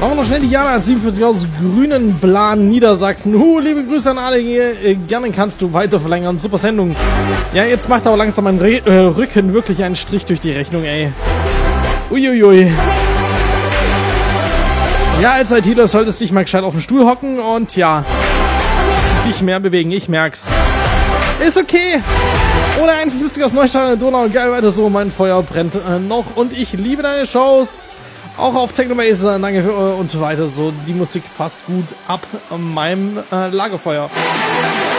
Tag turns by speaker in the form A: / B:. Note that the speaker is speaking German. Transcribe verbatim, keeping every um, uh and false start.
A: Machen wir noch schnell die Jana siebenundvierzig aus Grünen Plan Niedersachsen. Uh, liebe Grüße an alle hier. Äh, gerne kannst du weiter verlängern. Super Sendung. Ja, jetzt macht aber langsam mein Re äh, Rücken wirklich einen Strich durch die Rechnung, ey. Uiuiui. Ja, als ITler solltest du dich mal gescheit auf den Stuhl hocken und ja, dich mehr bewegen. Ich merk's. Ist okay. Ohne einundfünfzig aus Neustadt an der Donau. Geil, weiter so. Mein Feuer brennt äh, noch und ich liebe deine Shows. Auch auf Technomaze, danke für, und weiter so. Die Musik passt gut ab meinem äh, Lagerfeuer.